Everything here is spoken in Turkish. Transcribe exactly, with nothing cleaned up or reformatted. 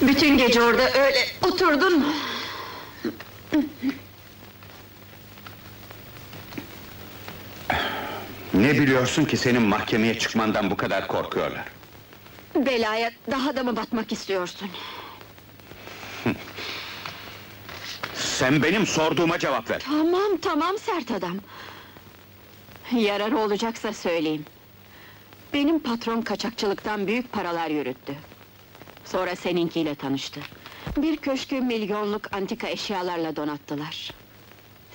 Bütün gece orada öyle oturdun mu? Ne biliyorsun ki senin mahkemeye çıkmandan bu kadar korkuyorlar? Belaya daha da mı batmak istiyorsun? Sen benim sorduğuma cevap ver! Tamam, tamam sert adam! Yararı olacaksa söyleyeyim. Benim patron kaçakçılıktan büyük paralar yürüttü. Sonra seninkiyle tanıştı. Bir köşkü milyonluk antika eşyalarla donattılar.